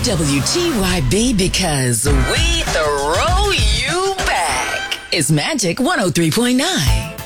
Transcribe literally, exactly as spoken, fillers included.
W T Y B, because we throw you back. It's Magic one oh three point nine.